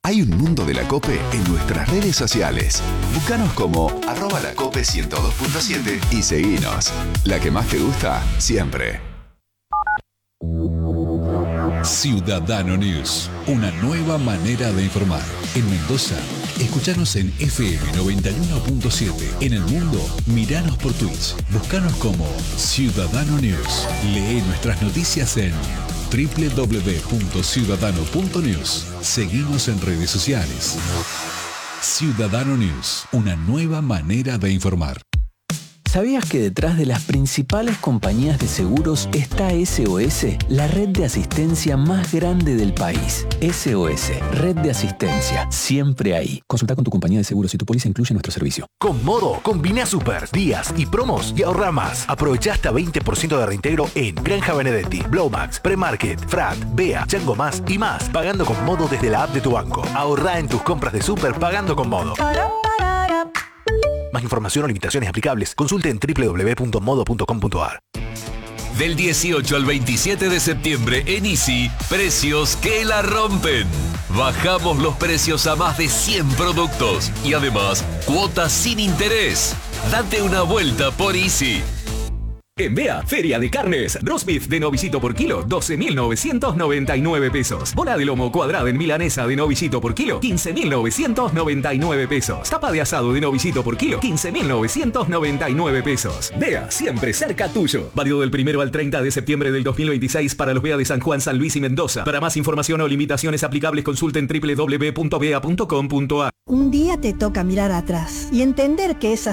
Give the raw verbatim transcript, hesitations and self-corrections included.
Hay un mundo de la COPE en nuestras redes sociales. Búscanos como arroba la cope ciento dos punto siete y seguinos. La que más te gusta, siempre. Ciudadano News, una nueva manera de informar. En Mendoza, escuchanos en F M noventa y uno punto siete. En el mundo, miranos por Twitch. Búscanos como Ciudadano News. Lee nuestras noticias en doble u doble u doble u punto ciudadano punto news. Seguimos en redes sociales. Ciudadano News, una nueva manera de informar. ¿Sabías que detrás de las principales compañías de seguros está S O S, la red de asistencia más grande del país? S O S, red de asistencia, siempre ahí. Consulta con tu compañía de seguros si tu póliza incluye nuestro servicio. Con Modo, combina super, días y promos y ahorra más. Aprovecha hasta veinte por ciento de reintegro en Granja Benedetti, Blowmax, Premarket, Frat, Bea, Chango Más y más, pagando con Modo desde la app de tu banco. Ahorra en tus compras de super pagando con Modo. Más información o limitaciones aplicables, consulte en doble u doble u doble u punto modo punto com punto a r. Del dieciocho al veintisiete de septiembre en Easy, precios que la rompen. Bajamos los precios a más de cien productos y además cuotas sin interés. Date una vuelta por Easy. En Bea, Feria de Carnes, roast beef de novillito por kilo, doce mil novecientos noventa y nueve pesos. Bola de lomo cuadrada en milanesa de novillito por kilo, quince mil novecientos noventa y nueve pesos. Tapa de asado de novillito por kilo, quince mil novecientos noventa y nueve pesos. Bea, siempre cerca tuyo. Válido del primero al treinta de septiembre del dos mil veintiséis para los Bea de San Juan, San Luis y Mendoza. Para más información o limitaciones aplicables consulten doble u doble u doble u punto bea punto com punto a r. Un día te toca mirar atrás y entender que esa